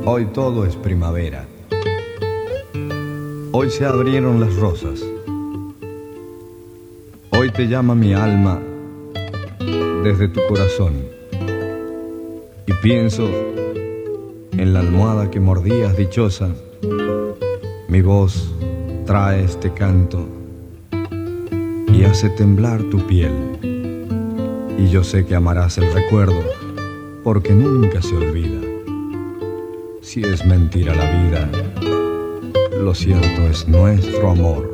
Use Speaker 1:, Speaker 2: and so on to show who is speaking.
Speaker 1: Hoy todo es primavera. Hoy se abrieron las rosas. Hoy te llama mi alma desde tu corazón. Y pienso en la almohada que mordías dichosa. Mi voz trae este canto y hace temblar tu piel. Y yo sé que amarás el recuerdo, porque nunca se olvida. Si es mentira la vida, lo cierto es nuestro amor.